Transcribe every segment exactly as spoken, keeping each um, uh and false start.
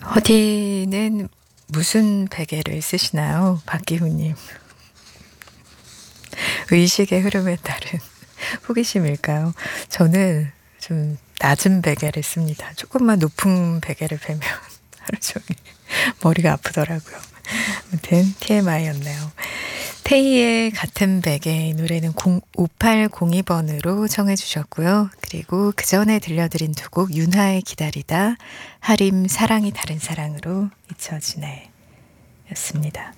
어디는 무슨 베개를 쓰시나요? 박기훈님. 의식의 흐름에 따른 호기심일까요? 저는 좀 낮은 베개를 씁니다. 조금만 높은 베개를 베면 하루 종일 머리가 아프더라고요. 아무튼 티엠아이였네요. 테이의 같은 베개, 이 노래는 오팔공이 번으로 청해 주셨고요. 그리고 그 전에 들려드린 두 곡 윤하의 기다리다, 하림 사랑이 다른 사랑으로 잊혀지네 였습니다.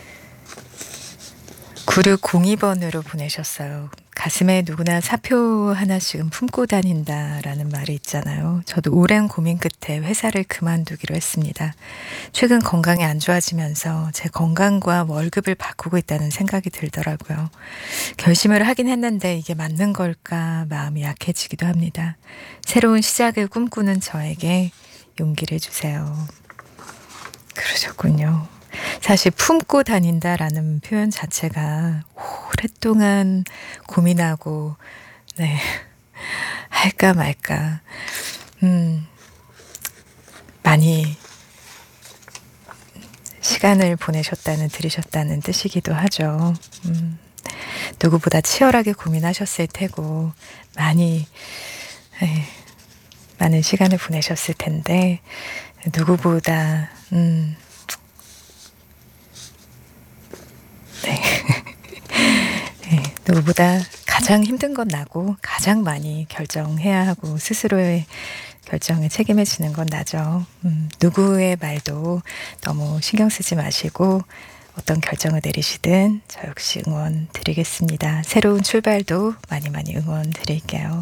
구육공이 번으로 보내셨어요. 가슴에 누구나 사표 하나씩은 품고 다닌다라는 말이 있잖아요. 저도 오랜 고민 끝에 회사를 그만두기로 했습니다. 최근 건강이 안 좋아지면서 제 건강과 월급을 바꾸고 있다는 생각이 들더라고요. 결심을 하긴 했는데 이게 맞는 걸까 마음이 약해지기도 합니다. 새로운 시작을 꿈꾸는 저에게 용기를 주세요. 그러셨군요. 사실 품고 다닌다라는 표현 자체가 오랫동안 고민하고 네 할까 말까 음 많이 시간을 보내셨다는 들이셨다는 뜻이기도 하죠. 음, 누구보다 치열하게 고민하셨을 테고 많이 에이, 많은 시간을 보내셨을 텐데 누구보다 음 네. 네, 누구보다 가장 힘든 건 나고 가장 많이 결정해야 하고 스스로의 결정에 책임을 지는 건 나죠. 음, 누구의 말도 너무 신경 쓰지 마시고 어떤 결정을 내리시든 저 역시 응원 드리겠습니다. 새로운 출발도 많이 많이 응원 드릴게요.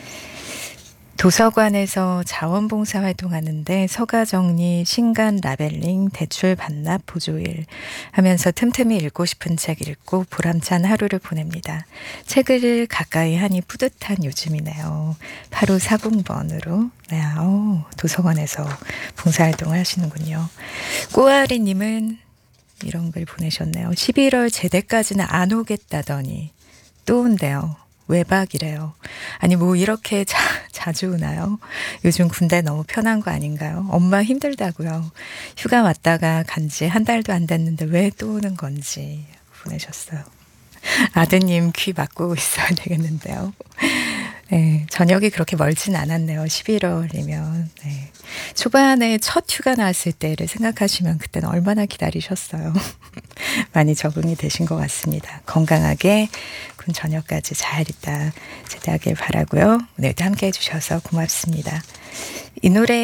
도서관에서 자원봉사 활동하는데 서가정리, 신간 라벨링, 대출 반납 보조일 하면서 틈틈이 읽고 싶은 책 읽고 보람찬 하루를 보냅니다. 책을 가까이 하니 뿌듯한 요즘이네요. 팔오사공 번으로 네, 오, 도서관에서 봉사활동을 하시는군요. 꼬아리님은 이런 글 보내셨네요. 십일월 제대까지는 안 오겠다더니 또 온대요. 외박이래요. 아니 뭐 이렇게 자, 자주 오나요? 요즘 군대 너무 편한 거 아닌가요? 엄마 힘들다고요. 휴가 왔다가 간지 한 달도 안 됐는데 왜 또 오는 건지 보내셨어요. 아드님 귀 막고 있어야 되겠는데요. 네, 저녁이 그렇게 멀진 않았네요. 십일월이면. 네. 초반에 첫 휴가 나왔을 때를 생각하시면 그때는 얼마나 기다리셨어요. 많이 적응이 되신 것 같습니다. 건강하게 군 저녁까지 잘 있다 제대하길 바라고요. 오늘도 함께 해주셔서 고맙습니다. 이 노래